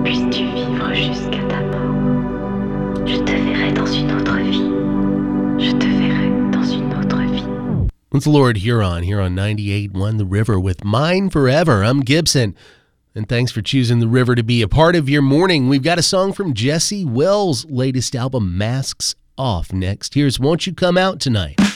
puisses-tu vivre jusqu'à ta mort. Je te verrai dans une autre vie. Je te verrai dans une autre vie. It's Lord Huron here on 98.1 The River with Mine Forever. I'm Gibson, and thanks for choosing The River to be a part of your morning. We've got a song from Jesse Wells' latest album, Masks Off, next. Here's Won't You Come Out Tonight.